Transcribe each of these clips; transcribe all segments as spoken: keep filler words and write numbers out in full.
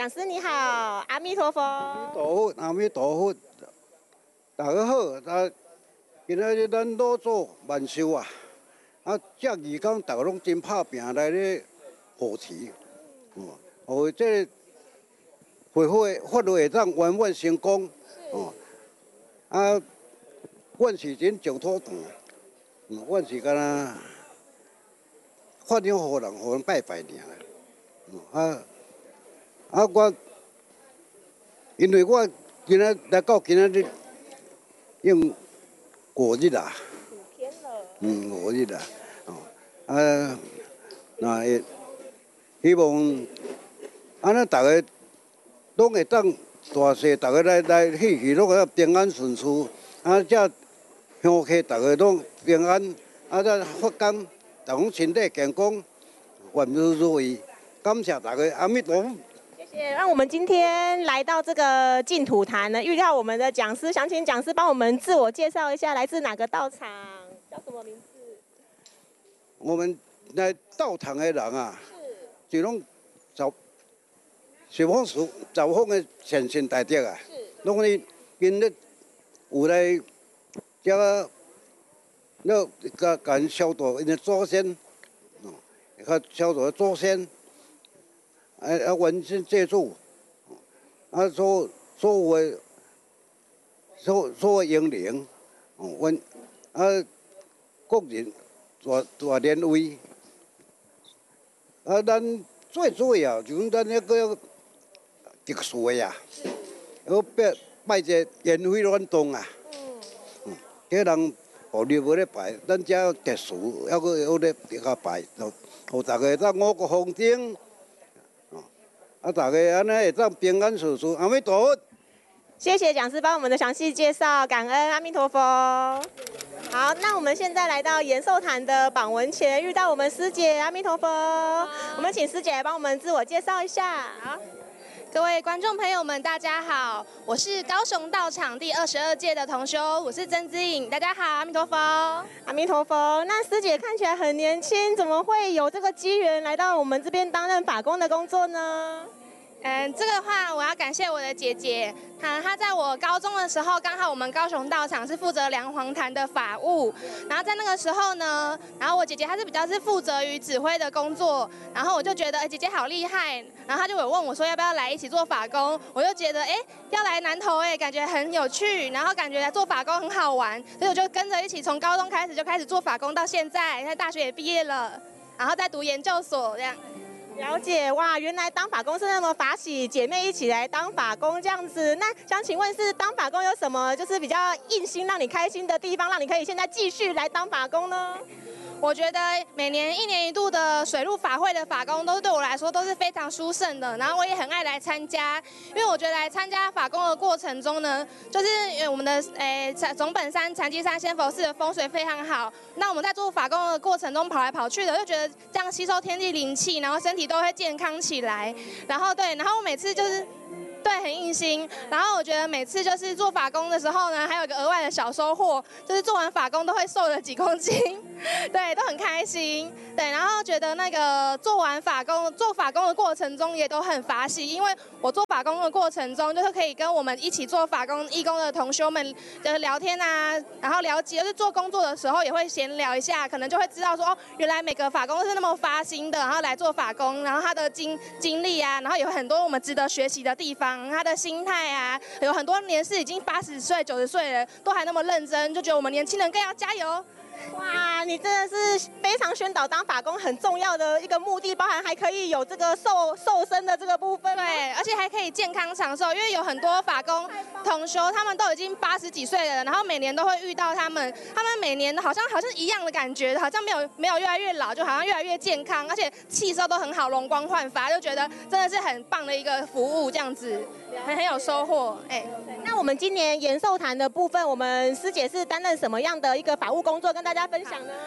讲师你好，阿弥陀佛。 阿弥陀佛，阿弥陀佛，大家好。啊，今仔日咱老祖万寿啊，啊，这二天大家拢真拍拼来咧护持，哦，互这会会法律会当圆满成功，哦，啊，阮是真净土堂，嗯，阮是干那发扬互人，互人拜拜尔啦，嗯，啊，啊我。因为我今仔来到今仔日，用五日啦， 五天了。 嗯，五日啦，哦，啊，那会希望安尼大家拢会当大细，大家来来去去拢会平安顺遂，啊，这乡客大家拢平安，啊，这发工，大家身体健康，万事如意，感谢大家，阿弥陀佛。 谢谢。让我们今天来到这个净土坛呢，遇到我们的讲师，想请讲师帮我们自我介绍一下，来自哪个道场，叫什么名字？ 我们来道场的人啊，是就拢走随风属走风的善心大德啊，拢咧今日有来这个，那个甲因消毒因的祖先，哦，甲消毒祖先。啊啊，原先借助，啊所所有的所所有英灵，哦，阮啊国人大大连位，啊咱最主要就是咱那个植树的啊，要拜拜这烟灰乱动啊，嗯，叫人互你无咧拜，咱遮植树还阁要咧甲拜，互大家当五谷丰登。啊，大家安尼会当平安顺遂，阿弥陀佛。 谢谢讲师帮我们的详细介绍，感恩阿弥陀佛。好，那我们现在来到延寿坛的榜文前，遇到我们师姐，阿弥陀佛。我们请师姐来帮我们自我介绍一下。 好。各位观众朋友们，大家好，我是高雄道场第二十二届的同修，我是曾姿颖，大家好，阿弥陀佛， 阿弥陀佛。那师姐看起来很年轻，怎么会有这个机缘来到我们这边担任法工的工作呢？ 嗯，这个话我要感谢我的姐姐，她她在我高中的时候，刚好我们高雄道场是负责梁皇坛的法务，然后在那个时候呢，然后我姐姐她是比较是负责于指挥的工作，然后我就觉得哎姐姐好厉害，然后她就有问我说要不要来一起做法工，我就觉得哎要来南投哎感觉很有趣，然后感觉做法工很好玩，所以我就跟着一起从高中开始就开始做法工到现在，现在大学也毕业了，然后再读研究所这样。 了解哇，原来当法工是那么法喜，姐妹一起来当法工这样子。那想请问是当法工有什么就是比较印心让你开心的地方，让你可以现在继续来当法工呢？ 我觉得每年一年一度的水陆法会的法工都对我来说都是非常殊胜的，然后我也很爱来参加，因为我觉得来参加法工的过程中呢，就是我们的诶总本山禅机山仙佛寺的风水非常好，那我们在做法工的过程中跑来跑去的，就觉得这样吸收天地灵气，然后身体都会健康起来，然后对，然后我每次就是。对，很印心。然后我觉得每次就是做法工的时候呢，还有一个额外的小收获，就是做完法工都会瘦了几公斤，对，都很开心。对，然后觉得那个做完法工，做法工的过程中也都很法喜，因为我做法工的过程中，就是可以跟我们一起做法工义工的同修们就是聊天啊，然后了解，就是做工作的时候也会闲聊一下，可能就会知道说哦，原来每个法工都是那么发心的，然后来做法工，然后他的经经历啊，然后有很多我们值得学习的地方。他的心态啊，有很多年是已经八十岁、九十岁了，都还那么认真，就觉得我们年轻人更要加油。 哇，你真的是非常宣导当法工很重要的一个目的，包含还可以有这个瘦瘦身的这个部分。 对，而且还可以健康长寿，因为有很多法工同修，他们都已经八十几岁了，然后每年都会遇到他们，他们每年好像好像一样的感觉，好像没有没有越来越老，就好像越来越健康，而且气色都很好，容光焕发，就觉得真的是很棒的一个服务，这样子很很有收获。哎， 那我们今年延寿坛的部分，我们师姐是担任什么样的一个法务工作，跟大家分享呢？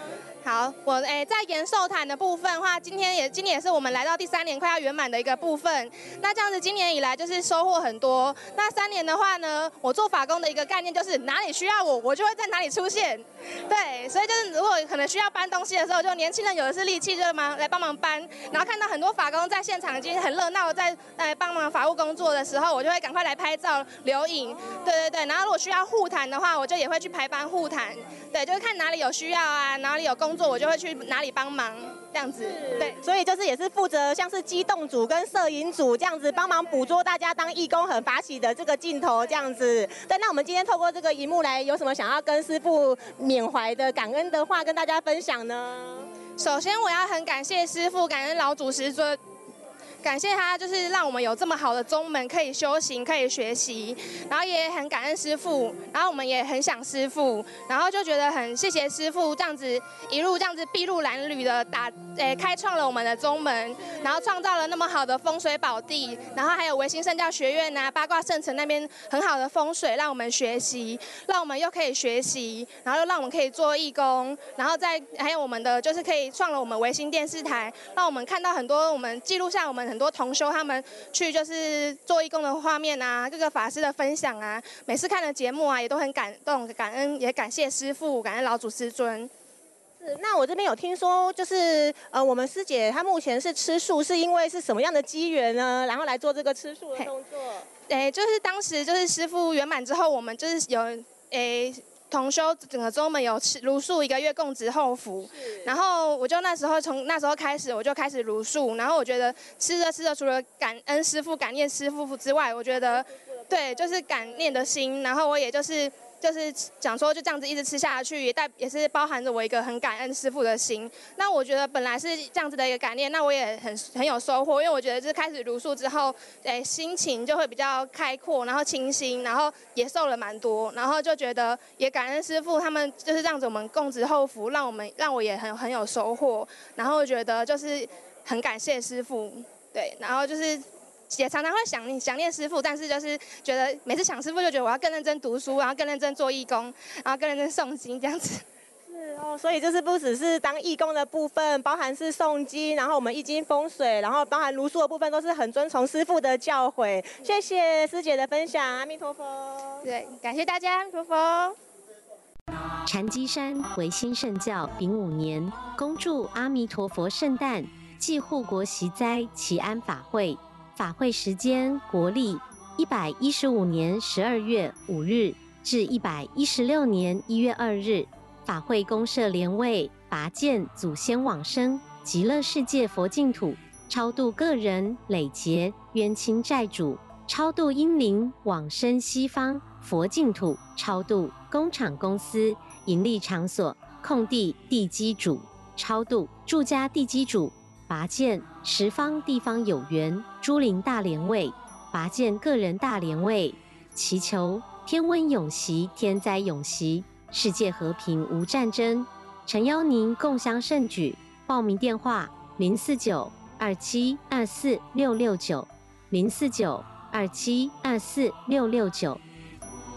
好，我诶在延寿坛的部分的话，今天也今年也是我们来到第三年快要圆满的一个部分。那这样子今年以来就是收获很多。那三年的话呢，我做法工的一个概念就是哪里需要我，我就会在哪里出现。对，所以就是如果可能需要搬东西的时候，就年轻人有的是力气，就忙来帮忙搬。然后看到很多法工在现场已经很热闹，在来帮忙法务工作的时候，我就会赶快来拍照留影。对对对，然后如果需要护坛的话，我就也会去排班护坛。对，就是看哪里有需要啊，哪里有工作，我就会去哪里帮忙，这样子。对， 所以就是也是负责像是机动组跟摄影组这样子帮忙捕捉大家当义工很发起的这个镜头这样子。对，那我们今天透过这个荧幕来，有什么想要跟师父缅怀的感恩的话跟大家分享呢？ 首先我要很感谢师父，感恩老祖师尊。感谢他，就是让我们有这么好的宗门可以修行，可以学习，然后也很感恩师父，然后我们也很想师父，然后就觉得很谢谢师父这样子一路这样子筚路蓝缕的打，诶开创了我们的宗门，然后创造了那么好的风水宝地，然后还有维新圣教学院啊、八卦圣城那边很好的风水让我们学习，让我们又可以学习，然后又让我们可以做义工，然后再还有我们的就是可以创了我们维新电视台，让我们看到很多我们记录下我们很多同修他们去就是做义工的画面啊，各个法师的分享啊，每次看的节目啊也都很感动、感恩，也感谢师父，感恩老祖师尊。 是，那我这边有听说，就是呃，我们师姐她目前是吃素，是因为是什么样的机缘呢？然后来做这个吃素的动作？ 诶，就是当时就是师父圆满之后，我们就是有诶。同修整个宗门有吃茹素一个月供职后福，然后我就那时候从那时候开始我就开始茹素，然后我觉得吃着吃着除了感恩师父、感念师父之外，我觉得对就是感念的心，然后我也就是就是想说就这样子一直吃下去，也带也是包含着我一个很感恩师父的心。那我觉得本来是这样子的一个感念，那我也很很有收获，因为我觉得就是开始茹素之后，哎，心情就会比较开阔，然后清新，然后也瘦了蛮多，然后就觉得也感恩师父他们就是这样子我们供职后福，让我们让我也很很有收获，然后觉得就是很感谢师父，对，然后就是。也常常会想想念师父，但是就是觉得每次想师父就觉得我要更认真读书，然后更认真做义工，然后更认真诵经这样子。 是哦，所以就是不只是当义工的部分，包含是诵经，然后我们易经风水，然后包含茹素的部分，都是很遵从师父的教诲。谢谢师姐的分享，阿弥陀佛。 对，感谢大家，阿弥陀佛。 禅机山维新圣教丙午年，恭祝阿弥陀佛圣诞暨护国息灾祈安法会。法会时间国历一百一十五年十二月五日至一百一十六年一月二日。法会公设莲位，拔剑祖先往生极乐世界佛净土，超度个人累劫冤亲债主，超度阴灵往生西方佛净土，超度工厂公司盈利场所空地地基主，超度住家地基主，拔剑十方地方有缘诸灵大莲位，拔剑个人大莲位，祈求天温永息，天灾永息，世界和平无战争。诚邀您共襄盛举，报名电话零四九二七二四六六九零四九二七二四六六九。